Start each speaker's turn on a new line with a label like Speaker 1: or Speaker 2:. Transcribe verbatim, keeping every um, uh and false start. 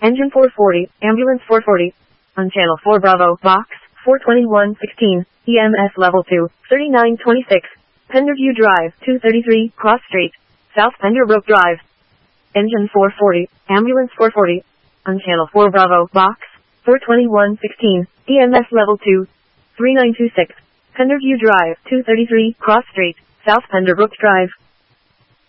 Speaker 1: Engine four forty, Ambulance four forty. On Channel four Bravo, Box, four twenty-one sixteen, E M S Level two, thirty-nine twenty-six. Penderview Drive, two thirty-three, Cross Street, South Penderbrook Drive. Engine four forty, Ambulance four forty. On Channel four Bravo, Box, four twenty-one sixteen, E M S Level two, thirty-nine twenty-six. Penderview Drive, two thirty-three, Cross Street, South Penderbrook Drive.